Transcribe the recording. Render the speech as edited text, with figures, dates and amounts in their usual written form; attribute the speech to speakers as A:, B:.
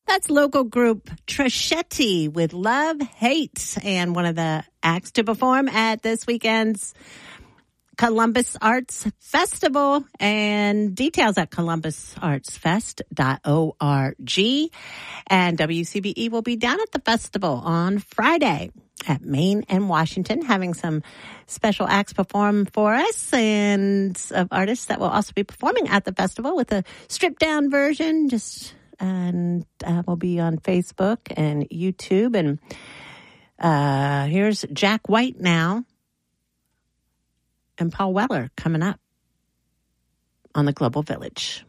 A: That's local group Treschetti with Love Hate, and one of the acts to perform at this weekend's Columbus Arts Festival, and details at columbusartsfest.org. And WCBE will be down at the festival on Friday at Main and Washington, having some special acts perform for us, and of artists that will also be performing at the festival with a stripped down version, and will be on Facebook and YouTube. And here's Jack White now and Paul Weller coming up on the Global Village.